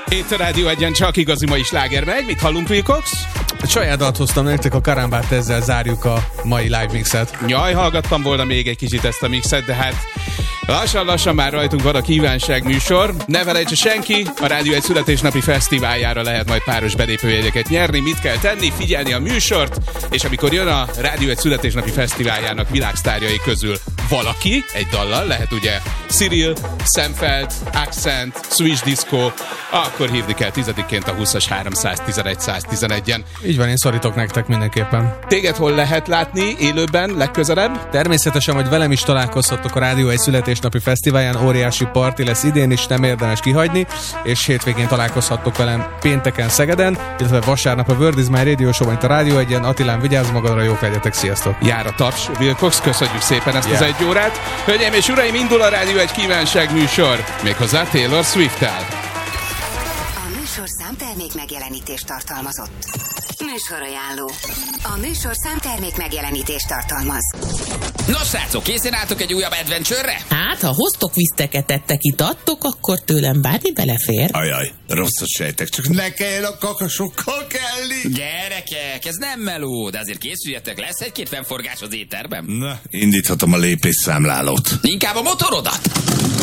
Itt a Rádió Egyen csak igazi mai sláger megy. Mit hallunk, Wilcox? Saját dalt hoztam nektek, a Karambát, ezzel zárjuk a mai live mixet. Jaj, hallgattam volna még egy kicsit ezt a mixet, de hát lassan már rajtunk van a kívánság műsor. Ne felejtse senki, a Rádió egy születésnapi fesztiváljára lehet majd páros belépőjegyeket nyerni. Mit kell tenni? Figyelni a műsort, és amikor jön a Rádió egy születésnapi fesztiváljának világsztárjai közül valaki, egy dallal, lehet ugye Cyril, Szemfeld, Accent, Swiss Disco, akkor hívni kell 10-ként a 20-as 311 111-en. Így van, én szorítok nektek mindenképpen. Téged hol lehet látni élőben legközelebb? Természetesen, hogy velem is találkozhattok a Rádió egy születésnapi fesztiválján, óriási parti lesz idén is, nem érdemes kihagyni, és hétvégén találkozhattok velem pénteken Szegeden, illetve vasárnap a World is My Radio Show-ban itt a Rádió Egyen. Attilán, vigyázz magadra, jók legyetek, sziasztok! Jár a taps, Wilcox, köszönjük szépen ezt az egy órát. Hölgyeim és uraim, indul a Rádió egy kívánság műsor, méghozzá Taylor Swift-tel. A műsor számtermék megjelenítést tartalmazott. Műsorajánló. A műsor számtermék megjelenítést tartalmaz. Nos, srácok, készen álltok egy újabb adventure-re? Hát, ha hoztok viszteket, ettek, itattok, akkor tőlem bármi belefér. Ajaj, rosszat sejtek, csak ne kelljen a kakasokkal kelni. Gyerekek, ez nem meló, de azért készüljetek, lesz egy-két fennforgás az étterben. Na, indíthatom a lépésszámlálót. Inkább a motorodat.